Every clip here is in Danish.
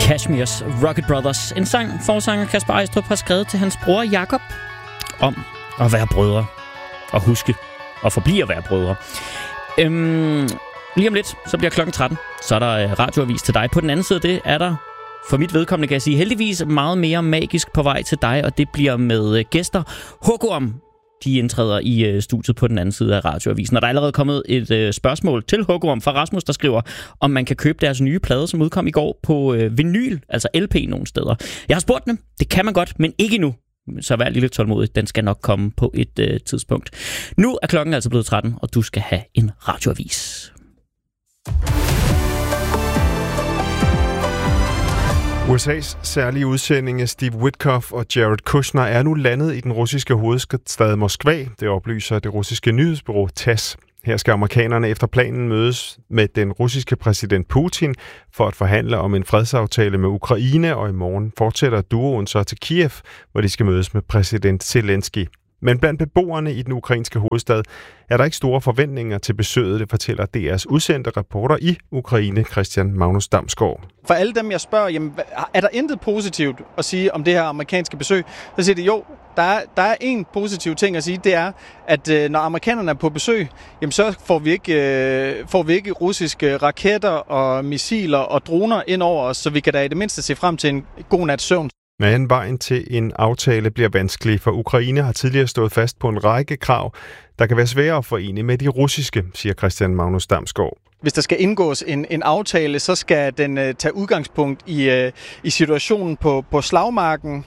Kashmirs Rocket Brothers. En sang, forsanger Kasper Eistrup har skrevet til hans bror Jakob om at være brødre. Og huske at forblive at være brødre. Lige om lidt, så bliver klokken 13. Så er der radioavis til dig. På den anden side af det er der, for mit vedkommende kan jeg sige, heldigvis meget mere magisk på vej til dig. Og det bliver med gæster. Hugorm, de indtræder i studiet på den anden side af radioavisen. Og der er allerede kommet et spørgsmål til Hugorm fra Rasmus, der skriver, om man kan købe deres nye plade, som udkom i går på vinyl, altså LP nogle steder. Jeg har spurgt dem. Det kan man godt, men ikke nu. Så vær lidt tålmodig. Den skal nok komme på et tidspunkt. Nu er klokken altså blevet 13, og du skal have en radioavis. USA's særlige udsendinge Steve Witkoff og Jared Kushner er nu landet i den russiske hovedstad Moskva. Det oplyser det russiske nyhedsbureau TASS. Her skal amerikanerne efter planen mødes med den russiske præsident Putin for at forhandle om en fredsaftale med Ukraine, og i morgen fortsætter duoen så til Kiev, hvor de skal mødes med præsident Zelensky. Men blandt beboerne i den ukrainske hovedstad er der ikke store forventninger til besøget, det fortæller DR's udsendte reporter i Ukraine, Christian Magnus Damsgaard. For alle dem, jeg spørger, jamen, er der intet positivt at sige om det her amerikanske besøg? Så siger de, jo, der er en positiv ting at sige, det er, at når amerikanerne er på besøg, jamen, så får vi ikke russiske raketter og missiler og droner ind over os, så vi kan da i det mindste se frem til en god nats søvn. Men vejen til en aftale bliver vanskelig, for Ukraine har tidligere stået fast på en række krav, der kan være svære at forene med de russiske, siger Christian Magnus Damsgaard. Hvis der skal indgås en aftale, så skal den tage udgangspunkt i situationen på slagmarken.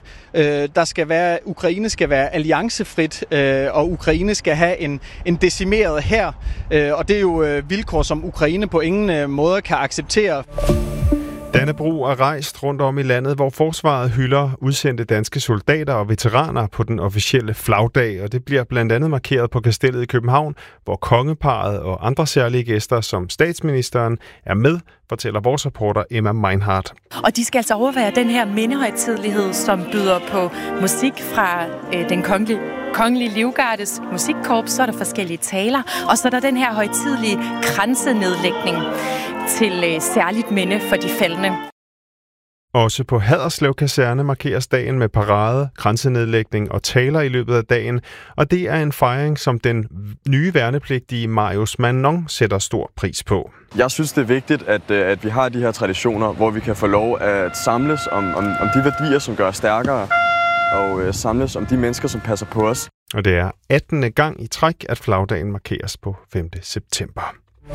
Ukraine skal være alliancefrit, og Ukraine skal have en decimeret hær. Og det er jo vilkår, som Ukraine på ingen måde kan acceptere. Dannebrog er rejst rundt om i landet, hvor forsvaret hylder udsendte danske soldater og veteraner på den officielle flagdag, og det bliver blandt andet markeret på Kastellet i København, hvor kongeparret og andre særlige gæster som statsministeren er med, fortæller vores reporter Emma Meinhardt. Og de skal altså overvære den her mindehøjtidelighed, som byder på musik fra den kongelige livgardes musikkorps, så er der forskellige taler, og så er der den her højtidelige kransenedlægning til særligt minde for de faldne. Også på Haderslev Kaserne markeres dagen med parade, kransenedlægning og taler i løbet af dagen, og det er en fejring, som den nye værnepligtige Marius Manon sætter stor pris på. Jeg synes, det er vigtigt, at vi har de her traditioner, hvor vi kan få lov at samles om de værdier, som gør os stærkere, og samles om de mennesker, som passer på os. Og det er 18. gang i træk, at flagdagen markeres på 5. september.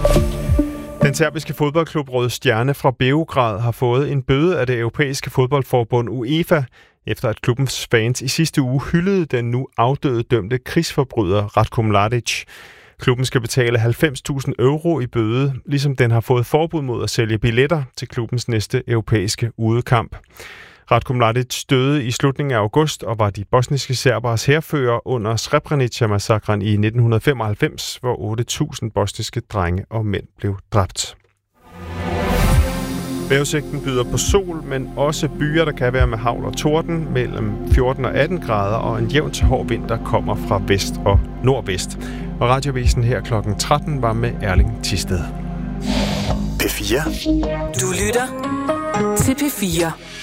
Den serbiske fodboldklub Røde Stjerne fra Beograd har fået en bøde af det europæiske fodboldforbund UEFA, efter at klubbens fans i sidste uge hyldede den nu afdøde dømte krigsforbryder Ratko Mladic. Klubben skal betale 90.000 euro i bøde, ligesom den har fået forbud mod at sælge billetter til klubbens næste europæiske udekamp. Ratko Mladic døde i slutningen af august og var de bosniske serberes hærfører under Srebrenica-massakren i 1995, hvor 8.000 bosniske drenge og mænd blev dræbt. Vejrudsigten byder på sol, men også byer, der kan være med hagl og torden mellem 14 og 18 grader, og en jævn til hård vind, der kommer fra vest og nordvest. Og radiovisen her kl. 13 var med Erling Thisted. P4. Du lytter til P4.